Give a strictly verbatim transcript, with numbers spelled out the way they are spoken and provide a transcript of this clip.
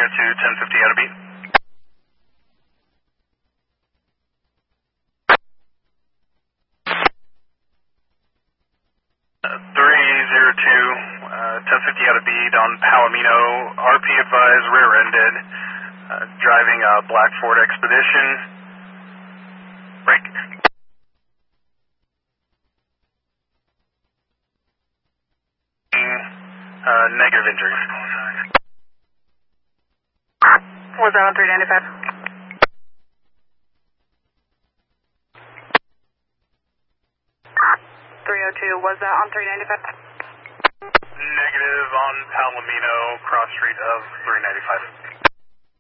oh two, ten fifty out of beat. Uh, three oh two, uh, ten fifty out of beat on Palomino. R P advised, rear-ended. Uh, driving a black Ford Expedition. Break. Uh, negative injuries. Was that on three ninety-five? three oh two, was that on three ninety-five? Negative on Palomino, cross street of three ninety-five.